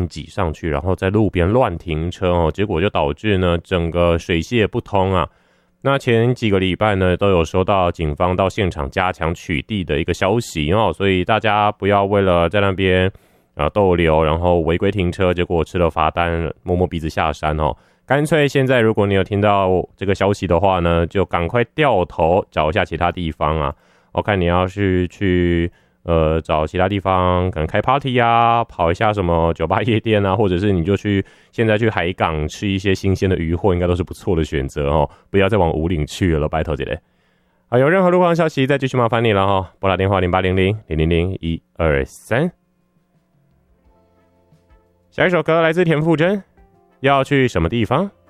挤上去，然后在路边乱停车哦，结果就导致呢整个水泄不通啊。那前几个礼拜呢，都有收到警方到现场加强取缔的一个消息哦，所以大家不要为了在那边逗留，然后违规停车，结果吃了罚单，摸摸鼻子下山哦。干脆现在如果你有听到这个消息的话呢，就赶快掉头找一下其他地方啊。我看你要是去找其他地方，可能开 party 啊，跑一下什么酒吧夜店啊，或者是你就现在去海港吃一些新鲜的渔货，应该都是不错的选择哦。不要再往武岭去了，拜托姐姐。好，有任何路况消息再继续麻烦你了哈，拨打电话0800-000-123。下一首歌来自田馥甄，要去什么地方？